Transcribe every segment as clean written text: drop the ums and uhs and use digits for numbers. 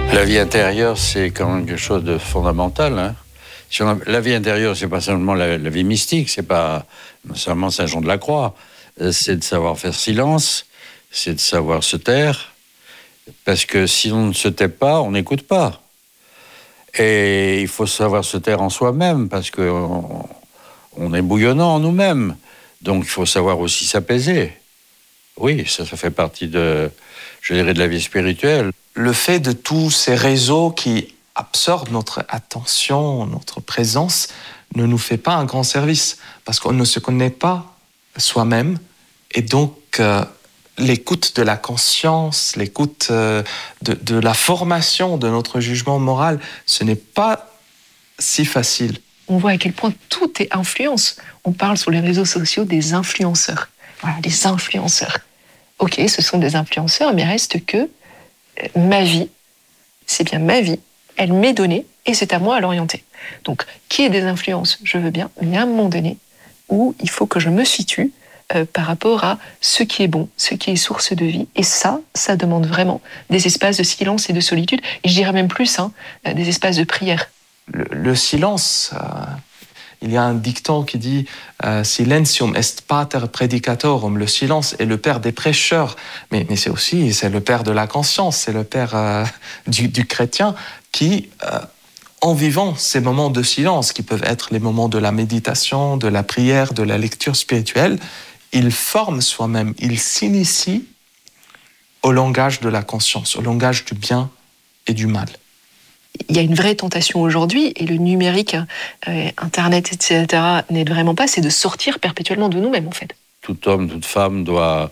La vie intérieure, c'est quand même quelque chose de fondamental. Hein. La vie intérieure, c'est pas seulement la vie mystique, c'est pas seulement Saint Jean de la Croix. C'est de savoir faire silence, c'est de savoir se taire. Parce que si on ne se tait pas, on n'écoute pas. Et il faut savoir se taire en soi-même, parce qu'on est bouillonnant en nous-mêmes. Donc il faut savoir aussi s'apaiser. Oui, ça fait partie de la vie spirituelle. Le fait de tous ces réseaux qui absorbent notre attention, notre présence, ne nous fait pas un grand service, parce qu'on ne se connaît pas soi-même, et donc l'écoute de la conscience, l'écoute de la formation de notre jugement moral, ce n'est pas si facile. On voit à quel point tout est influence. On parle sur les réseaux sociaux des influenceurs. Voilà, les influenceurs. Ok, ce sont des influenceurs, mais reste que ma vie, c'est bien ma vie, elle m'est donnée et c'est à moi à l'orienter. Donc, qu'il y ait des influences, je veux bien, mais il y a un moment donné où il faut que je me situe par rapport à ce qui est bon, ce qui est source de vie. Et ça demande vraiment des espaces de silence et de solitude. Et je dirais même plus, des espaces de prière. Le silence, il y a un dicton qui dit Silentium est pater predicatorum, le silence est le père des prêcheurs. Mais c'est le père de la conscience, c'est le père du chrétien qui, en vivant ces moments de silence, qui peuvent être les moments de la méditation, de la prière, de la lecture spirituelle, il forme soi-même, il s'initie au langage de la conscience, au langage du bien et du mal. Il y a une vraie tentation aujourd'hui, et le numérique, Internet, etc., n'aide vraiment pas, c'est de sortir perpétuellement de nous-mêmes, en fait. Tout homme, toute femme doit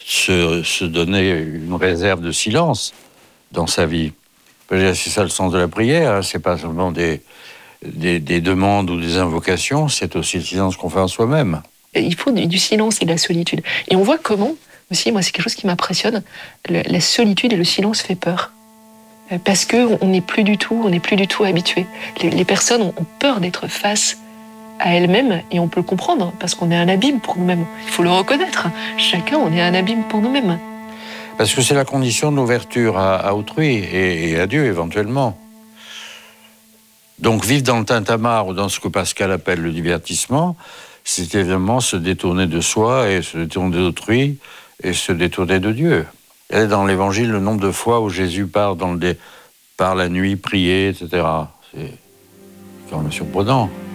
se donner une réserve de silence dans sa vie. C'est ça le sens de la prière, hein. C'est pas seulement des demandes ou des invocations, c'est aussi le silence qu'on fait en soi-même. Il faut du silence et de la solitude. Et on voit comment, aussi, moi c'est quelque chose qui m'impressionne, la solitude et le silence fait peur. Parce qu'on n'est plus du tout habitué. Les personnes ont peur d'être face à elles-mêmes, et on peut le comprendre, parce qu'on est un abîme pour nous-mêmes. Il faut le reconnaître. Chacun, on est un abîme pour nous-mêmes. Parce que c'est la condition de l'ouverture à autrui et à Dieu, éventuellement. Donc vivre dans le tintamarre ou dans ce que Pascal appelle le divertissement, c'est évidemment se détourner de soi et se détourner d'autrui et se détourner de Dieu. Et dans l'Évangile, le nombre de fois où Jésus part par la nuit prier, etc., c'est quand même surprenant.